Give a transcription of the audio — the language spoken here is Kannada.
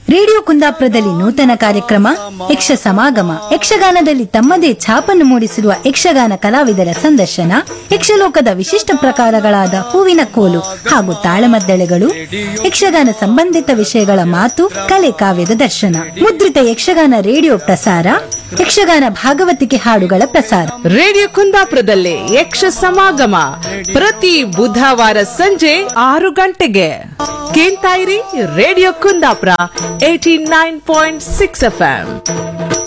ರೇಡಿಯೋ ಕುಂದಾಪುರದಲ್ಲಿ ನೂತನ ಕಾರ್ಯಕ್ರಮ ಯಕ್ಷ ಸಮಾಗಮ ಯಕ್ಷಗಾನದಲ್ಲಿ ತಮ್ಮದೇ ಛಾಪನ್ನು ಮೂಡಿಸಿರುವ ಯಕ್ಷಗಾನ ಕಲಾವಿದರ ಸಂದರ್ಶನ ಯಕ್ಷಲೋಕದ ವಿಶಿಷ್ಟ ಪ್ರಕಾರಗಳಾದ ಹೂವಿನ ಕೋಲು ಹಾಗೂ ತಾಳಮದ್ದಳೆಗಳು ಯಕ್ಷಗಾನ ಸಂಬಂಧಿತ ವಿಷಯಗಳ ಮಾತು ಕಲೆ ಕಾವ್ಯದ ದರ್ಶನ ಮುದ್ರಿತ ಯಕ್ಷಗಾನ ರೇಡಿಯೋ ಪ್ರಸಾರ ಯಕ್ಷಗಾನ ಭಾಗವತಿಕೆ ಹಾಡುಗಳ ಪ್ರಸಾರ ರೇಡಿಯೋ ಕುಂದಾಪುರದಲ್ಲಿ ಯಕ್ಷ ಸಮಾಗಮ ಪ್ರತಿ ಬುಧವಾರ ಸಂಜೆ 6 ಗಂಟೆಗೆ ಕೇಳ್ತಾ ಇರಿ ರೇಡಿಯೋ ಕುಂದಾಪುರ 89.6 FM.